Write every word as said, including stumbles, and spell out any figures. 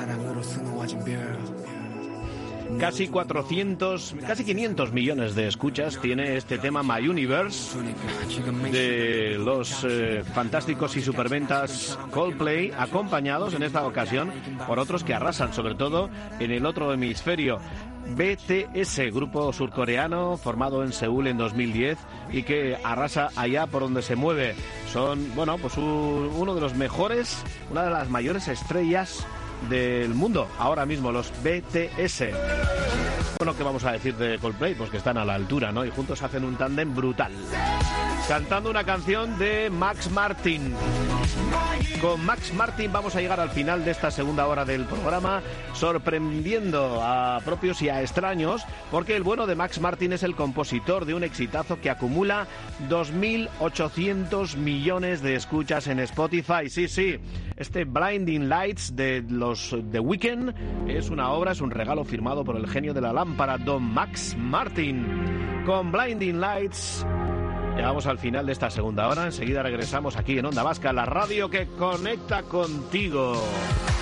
Casi cuatrocientos, casi quinientos millones de escuchas tiene este tema My Universe de los eh, fantásticos y superventas Coldplay, acompañados en esta ocasión por otros que arrasan, sobre todo en el otro hemisferio. B T S, grupo surcoreano formado en Seúl en dos mil diez y que arrasa allá por donde se mueve. Son, bueno, pues un, uno de los mejores, una de las mayores estrellas del mundo ahora mismo, los B T S. Bueno, ¿qué vamos a decir de Coldplay? Pues que están a la altura, ¿no? Y juntos hacen un tándem brutal, cantando una canción de Max Martin. Con Max Martin vamos a llegar al final de esta segunda hora del programa, sorprendiendo a propios y a extraños, porque el bueno de Max Martin es el compositor de un exitazo que acumula dos mil ochocientos millones de escuchas en Spotify. Sí, sí, este Blinding Lights de los The Weeknd es una obra, es un regalo firmado por el genio de la lámpara, don Max Martin. Con Blinding Lights llegamos al final de esta segunda hora. Enseguida regresamos aquí en Onda Vasca, la radio que conecta contigo.